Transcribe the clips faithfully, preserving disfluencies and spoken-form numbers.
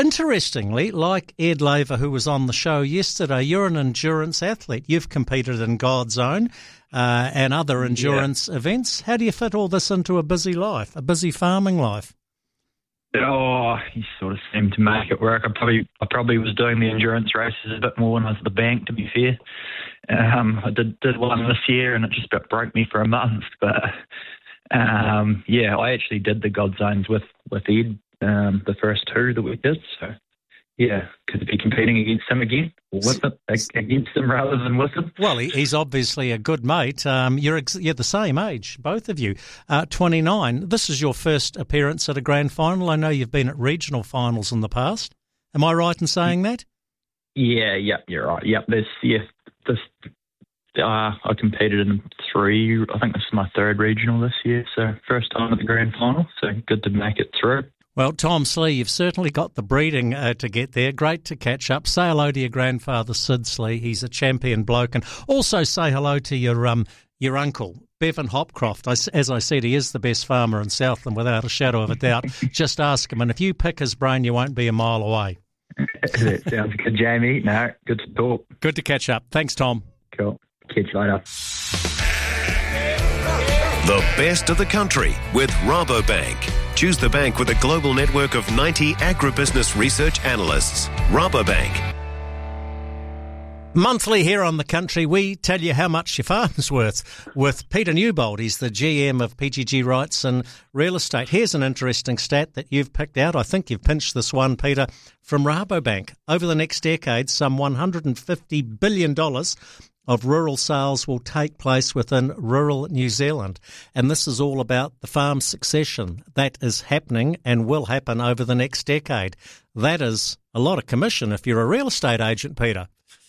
Interestingly, like Ed Laver, who was on the show yesterday, you're an endurance athlete. You've competed in God's Own uh, and other endurance yeah. events. How do you fit all this into a busy life, a busy farming life? Oh, you sort of seem to make it work. I probably I probably was doing the endurance races a bit more when I was at the bank, to be fair. Um, I did, did one this year and it just about broke me for a month. But um, yeah, I actually did the God Zones with, with Ed, um, the first two that we did. So yeah, could be competing against him again, or with him, against him rather than with him. Well, he, he's obviously a good mate. Um, you're ex- you're the same age, both of you. Uh, twenty-nine. This is your first appearance at a grand final. I know you've been at regional finals in the past. Am I right in saying that? Yeah, yep, you're right. Yep, this yeah, this uh, I competed in three. I think this is my third regional this year, so first time at the grand final. So good to make it through. Well, Tom Slee, you've certainly got the breeding uh, to get there. Great to catch up. Say hello to your grandfather, Sid Slee. He's a champion bloke. And also say hello to your um your uncle, Bevan Hopcroft. I, as I said, he is the best farmer in Southland, without a shadow of a doubt. Just ask him. And if you pick his brain, you won't be a mile away. That sounds good, Jamie. No, good to talk. Good to catch up. Thanks, Tom. Cool. Catch you later. The best of the country with Rabobank. Choose the bank with a global network of ninety agribusiness research analysts. Rabobank. Monthly here on The Country, we tell you how much your farm's worth with Peter Newbold. He's the G M of P G G Rights and Real Estate. Here's an interesting stat that you've picked out. I think you've pinched this one, Peter, from Rabobank. Over the next decade, some one hundred fifty billion dollars of rural sales will take place within rural New Zealand. And this is all about the farm succession that is happening and will happen over the next decade. That is a lot of commission if you're a real estate agent, Peter.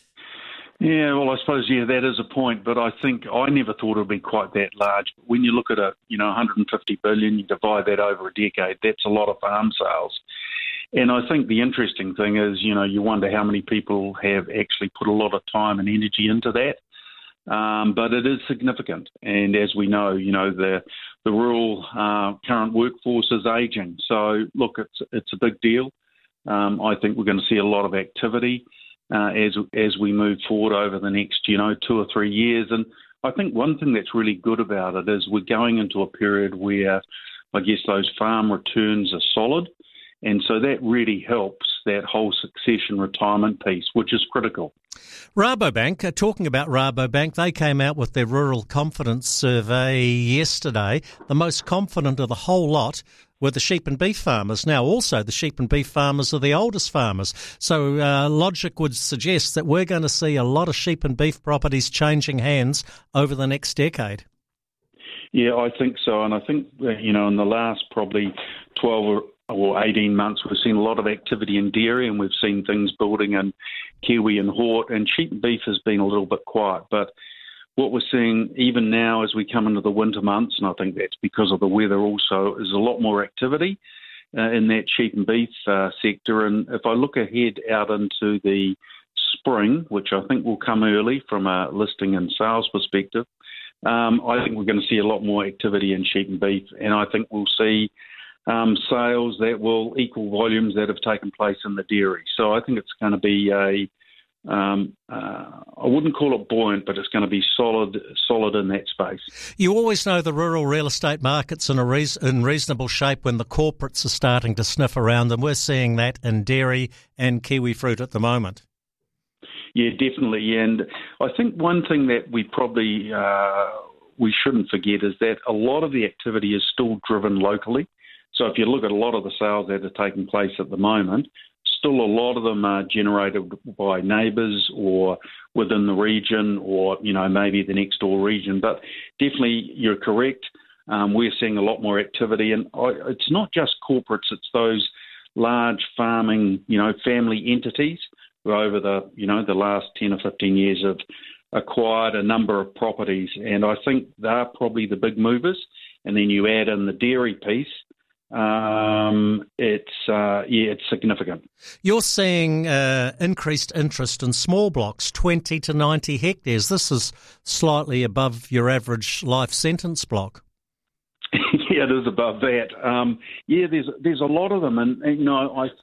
Yeah, well, I suppose, yeah, that is a point, but I think I never thought it would be quite that large. But when you look at a, you know, one hundred fifty billion, you divide that over a decade, that's a lot of farm sales. And I think the interesting thing is, you know, you wonder how many people have actually put a lot of time and energy into that. Um, but it is significant. And as we know, you know, the the rural uh, current workforce is ageing. So, look, it's it's a big deal. Um, I think we're going to see a lot of activity uh, as as we move forward over the next, you know, two or three years. And I think one thing that's really good about it is we're going into a period where I guess those farm returns are solid. And so that really helps that whole succession retirement piece, which is critical. Rabobank, uh, talking about Rabobank, they came out with their Rural Confidence Survey yesterday. The most confident of the whole lot were the sheep and beef farmers. Now, also, the sheep and beef farmers are the oldest farmers. So uh, logic would suggest that we're going to see a lot of sheep and beef properties changing hands over the next decade. Yeah, I think so. And I think, you know, in the last probably twelve or or eighteen months, we've seen a lot of activity in dairy, and we've seen things building in Kiwi and Hort, and sheep and beef has been a little bit quiet. But what we're seeing even now as we come into the winter months, and I think that's because of the weather also, is a lot more activity uh, in that sheep and beef uh, sector. And if I look ahead out into the spring, which I think will come early from a listing and sales perspective, um, I think we're going to see a lot more activity in sheep and beef, and I think we'll see Um, sales that will equal volumes that have taken place in the dairy. So I think it's going to be a, um, uh, I wouldn't call it buoyant, but it's going to be solid solid in that space. You always know the rural real estate market's in, a reas- in reasonable shape when the corporates are starting to sniff around, and we're seeing that in dairy and kiwi fruit at the moment. Yeah, definitely. And I think one thing that we probably uh, we shouldn't forget is that a lot of the activity is still driven locally. So if you look at a lot of the sales that are taking place at the moment, still a lot of them are generated by neighbours or within the region or, you know, maybe the next door region. But definitely you're correct. Um, we're seeing a lot more activity. And I, it's not just corporates, it's those large farming, you know, family entities who over the, you know, the last ten or fifteen years have acquired a number of properties. And I think they're probably the big movers. And then you add in the dairy piece. Um, it's, uh, yeah, it's significant. You're seeing uh, increased interest in small blocks, twenty to ninety hectares. This is slightly above your average life sentence block. Yeah, it is above that. Um, yeah, there's there's a lot of them, and, and you know, I think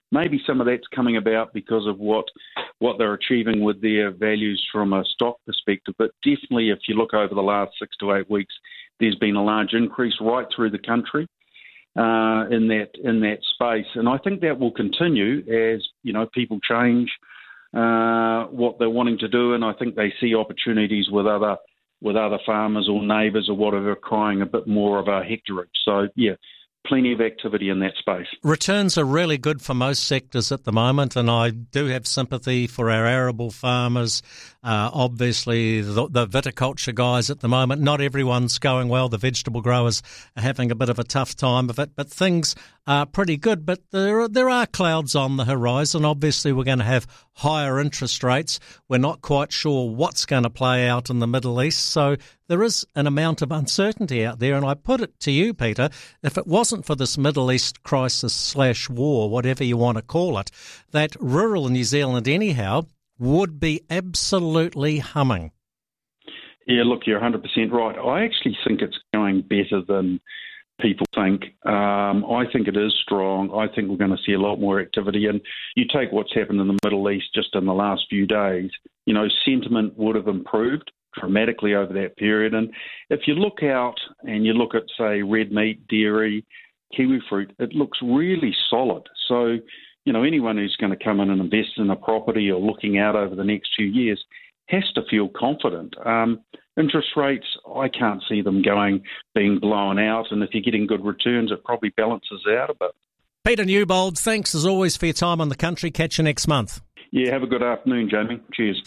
maybe some of that's coming about because of what what they're achieving with their values from a stock perspective. But definitely, if you look over the last six to eight weeks, there's been a large increase right through the country uh, in that in that space, and I think that will continue as you know people change uh, what they're wanting to do, and I think they see opportunities with other with other farmers or neighbours or whatever acquiring a bit more of our hectarage. So yeah. Plenty of activity in that space. Returns are really good for most sectors at the moment, and I do have sympathy for our arable farmers. Uh, obviously, the, the viticulture guys at the moment, not everyone's going well. The vegetable growers are having a bit of a tough time of it, but things are pretty good. But there are, there are clouds on the horizon. Obviously, we're going to have higher interest rates. We're not quite sure what's going to play out in the Middle East, so there is an amount of uncertainty out there. And I put it to you, Peter, if it wasn't for this Middle East crisis slash war, whatever you want to call it, that rural New Zealand anyhow would be absolutely humming. Yeah, look, you're one hundred percent right. I actually think it's going better than people think. Um, I think it is strong. I think we're going to see a lot more activity. And you take what's happened in the Middle East just in the last few days, you know, sentiment would have improved dramatically over that period. And if you look out and you look at, say, red meat, dairy, kiwi fruit, it looks really solid. So, you know, anyone who's going to come in and invest in a property or looking out over the next few years has to feel confident. Um, interest rates, I can't see them going, being blown out. And if you're getting good returns, it probably balances out a bit. Peter Newbold, thanks as always for your time on The Country. Catch you next month. Yeah, have a good afternoon, Jamie. Cheers.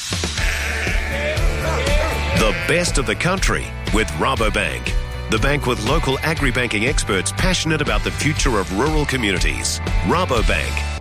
The best of the country with Rabobank. The bank with local agri-banking experts passionate about the future of rural communities. Rabobank.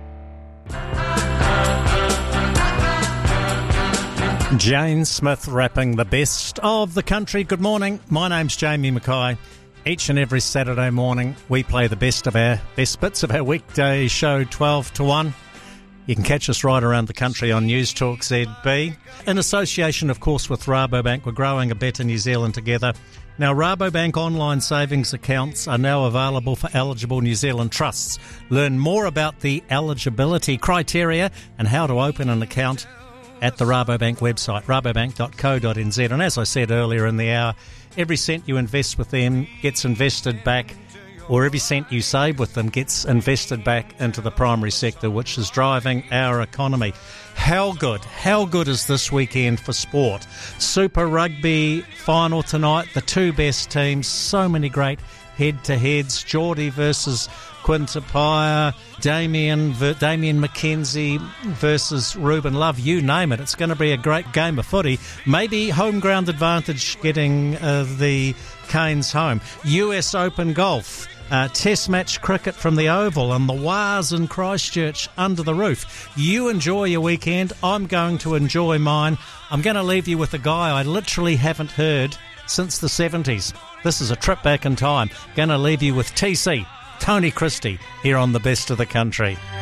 Jane Smith rapping the best of the country. Good morning. My name's Jamie Mackay. Each and every Saturday morning, we play the best of our best bits of our weekday show, twelve to one. You can catch us right around the country on News Talk Z B. In association, of course, with Rabobank, we're growing a better New Zealand together. Now, Rabobank online savings accounts are now available for eligible New Zealand trusts. Learn more about the eligibility criteria and how to open an account at the Rabobank website, rabobank dot co dot n z. And as I said earlier in the hour, every cent you invest with them gets invested back, or every cent you save with them gets invested back into the primary sector, which is driving our economy. How good, how good is this weekend for sport? Super Rugby final tonight, the two best teams, so many great head-to-heads, Geordie versus Quintapaya, Damien, Damien McKenzie versus Ruben Love, you name it. It's going to be a great game of footy. Maybe home ground advantage getting uh, the Canes home. U S Open golf. Uh, test match cricket from the Oval and the Wars in Christchurch under the roof. You enjoy your weekend. I'm going to enjoy mine. I'm going to leave you with a guy I literally haven't heard since the seventies. This is a trip back in time. Going to leave you with T C, Tony Christie, here on The Best of the Country.